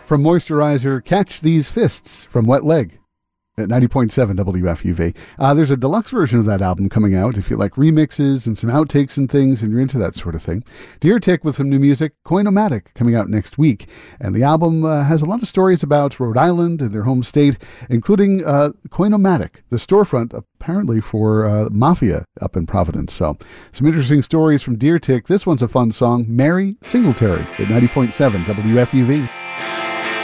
From Moisturizer, Catch These Fists from Wet Leg at 90.7 WFUV. There's a deluxe version of that album coming out if you like remixes and some outtakes and things and you're into that sort of thing. Deer Tick with some new music, Coinomatic coming out next week. And the album has a lot of stories about Rhode Island and their home state, including Coinomatic, the storefront apparently for Mafia up in Providence. So some interesting stories from Deer Tick. This one's a fun song, Mary Singletary at 90.7 WFUV.